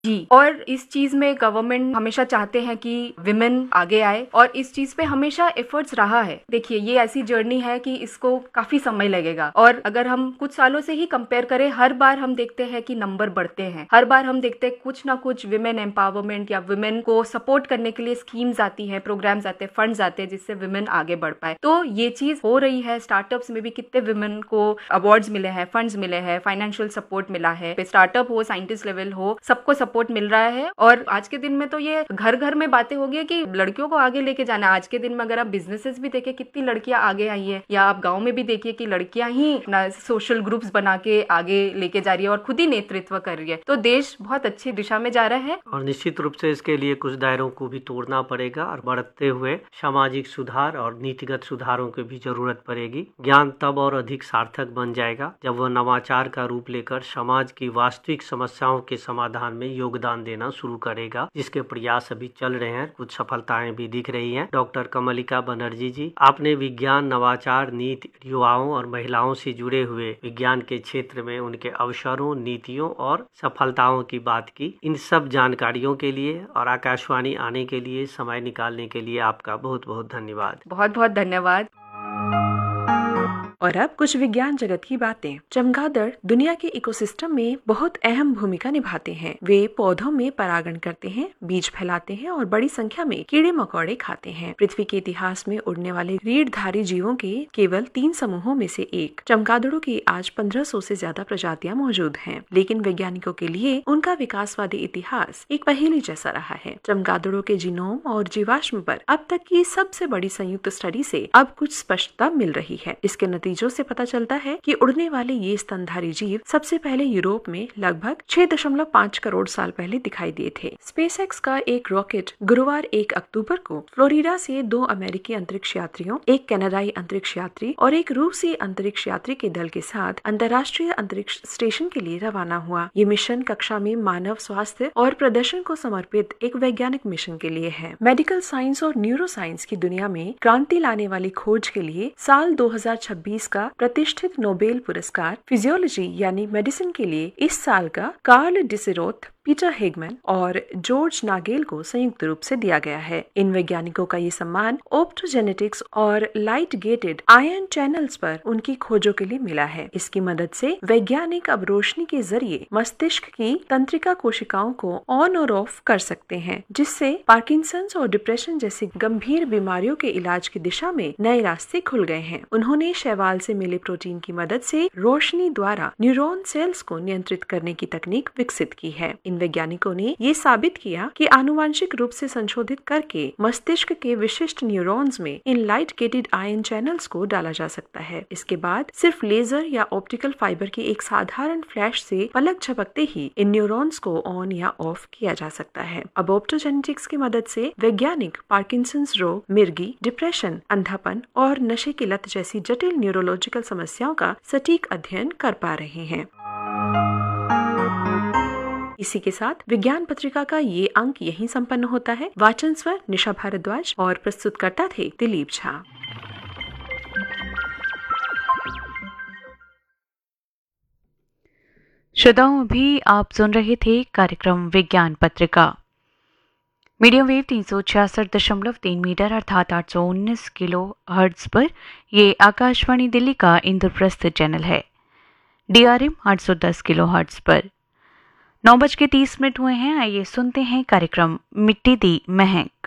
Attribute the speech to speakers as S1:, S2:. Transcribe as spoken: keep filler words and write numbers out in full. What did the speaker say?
S1: जी, और इस चीज में गवर्नमेंट हमेशा चाहते हैं कि विमेन आगे आए और इस चीज पे हमेशा एफर्ट्स रहा है। देखिए, ये ऐसी जर्नी है कि इसको काफी समय लगेगा और अगर हम कुछ सालों से ही कंपेयर करें, हर बार हम देखते हैं कि नंबर बढ़ते हैं, हर बार हम देखते हैं कुछ ना कुछ विमेन एम्पावरमेंट या विमेन को सपोर्ट करने के लिए स्कीम्स आती हैं, प्रोग्राम्स आते हैं, फंड्स आते हैं जिससे विमेन आगे बढ़ पाए। तो ये चीज हो रही है। स्टार्टअप्स में भी कितने विमेन को अवार्ड्स मिले हैं, फंड्स मिले हैं, फाइनेंशियल सपोर्ट मिला है। स्टार्टअप हो, साइंटिस्ट लेवल हो, सबको सपोर्ट मिल रहा है। और आज के दिन में तो ये घर घर में बातें हो गई कि लड़कियों को आगे लेके जाना। आज के दिन में अगर आप बिजनेसेस भी देखें, कितनी लड़कियां आगे आई है, या आप गांव में भी देखिए कि लड़कियां ही अपना सोशल ग्रुप्स बना के आगे लेके जा रही है और खुद ही नेतृत्व कर रही है। तो देश बहुत अच्छी दिशा में जा रहा है
S2: और निश्चित रूप से इसके लिए कुछ दायरों को भी तोड़ना पड़ेगा और बढ़ते हुए सामाजिक सुधार और नीतिगत सुधारों की भी जरूरत पड़ेगी। ज्ञान तब और अधिक सार्थक बन जाएगा जब वह नवाचार का रूप लेकर समाज की वास्तविक समस्याओं के समाधान में योगदान देना शुरू करेगा, जिसके प्रयास अभी चल रहे हैं। कुछ सफलताएं भी दिख रही हैं। डॉक्टर कमलिका बनर्जी जी, आपने विज्ञान, नवाचार, नीति, युवाओं और महिलाओं से जुड़े हुए विज्ञान के क्षेत्र में उनके अवसरों, नीतियों और सफलताओं की बात की। इन सब जानकारियों के लिए और आकाशवाणी आने के लिए, समय निकालने के लिए आपका बहुत बहुत धन्यवाद।
S1: बहुत बहुत धन्यवाद।
S3: और अब कुछ विज्ञान जगत की बातें। चमगादड़ दुनिया के इकोसिस्टम में बहुत अहम भूमिका निभाते हैं। वे पौधों में परागण करते हैं, बीज फैलाते हैं और बड़ी संख्या में कीड़े मकोड़े खाते हैं। पृथ्वी के इतिहास में उड़ने वाले रीढ़धारी जीवों के केवल तीन समूहों में से एक चमगादड़ों की आज पंद्रह सौ से ज्यादा प्रजातियां मौजूद हैं, लेकिन वैज्ञानिकों के लिए उनका विकासवादी इतिहास एक पहेली जैसा रहा है। चमगादड़ों के जीनोम और जीवाश्म पर अब तक की सबसे बड़ी संयुक्त स्टडी से अब कुछ स्पष्टता मिल रही है। इसके नतीजों से पता चलता है कि उड़ने वाले ये स्तनधारी जीव सबसे पहले यूरोप में लगभग छह दशमलव पाँच करोड़ साल पहले दिखाई दिए थे। स्पेसएक्स का एक रॉकेट गुरुवार एक अक्टूबर को फ्लोरिडा से दो अमेरिकी अंतरिक्ष यात्रियों, एक कनाडाई अंतरिक्ष यात्री और एक रूसी अंतरिक्ष यात्री के दल के साथ अंतर्राष्ट्रीय अंतरिक्ष स्टेशन के लिए रवाना हुआ। ये मिशन कक्षा में मानव स्वास्थ्य और प्रदर्शन को समर्पित एक वैज्ञानिक मिशन के लिए है। मेडिकल साइंस और न्यूरो साइंस की दुनिया में क्रांति लाने वाली खोज के लिए साल दो हजार छब्बीस का प्रतिष्ठित नोबेल पुरस्कार फिजियोलॉजी यानी मेडिसिन के लिए इस साल का कार्ल डिसेरोथ, पीटर हेगमैन और जॉर्ज नागेल को संयुक्त रूप से दिया गया है। इन वैज्ञानिकों का ये सम्मान ऑप्टोजेनेटिक्स और लाइट गेटेड आयन चैनल्स पर उनकी खोजों के लिए मिला है। इसकी मदद से वैज्ञानिक अब रोशनी के जरिए मस्तिष्क की तंत्रिका कोशिकाओं को ऑन और ऑफ कर सकते हैं, जिससे पार्किंसंस और डिप्रेशन जैसी गंभीर बीमारियों के इलाज की दिशा में नए रास्ते खुल गए हैं। उन्होंने शैवाल से मिले प्रोटीन की मदद से रोशनी द्वारा न्यूरॉन सेल्स को नियंत्रित करने की तकनीक विकसित की है। इन वैज्ञानिकों ने ये साबित किया कि आनुवांशिक रूप से संशोधित करके मस्तिष्क के विशिष्ट न्यूरॉन्स में in light gated ion channels को डाला जा सकता है। इसके बाद सिर्फ लेजर या ऑप्टिकल फाइबर की एक साधारण फ्लैश से पलक झपकते ही इन न्यूरॉन्स को ऑन या ऑफ किया जा सकता है। अब ऑप्टोजेनेटिक्स की मदद से वैज्ञानिक पार्किंसंस रोग, मिर्गी, डिप्रेशन, अंधापन और नशे की लत जैसी जटिल न्यूरोलॉजिकल समस्याओं का सटीक अध्ययन कर पा रहे हैं। इसी के साथ विज्ञान पत्रिका का ये अंक यहीं संपन्न होता है। वाचन स्वर निशा भारद्वाज और प्रस्तुतकर्ता थे दिलीप झा।
S4: श्रोताओं, अभी आप सुन रहे थे कार्यक्रम विज्ञान पत्रिका मीडियम वेव तीन सौ छियासठ दशमलव तीन मीटर अर्थात आठ सौ उन्नीस किलो हर्ट्ज पर। ये आकाशवाणी दिल्ली का इंद्रप्रस्थ चैनल है। डीआरएम आठ सौ दस किलो हर्ट्ज पर। नौ बज के तीस मिनट हुए हैं। आइए सुनते हैं कार्यक्रम मिट्टी दी महक।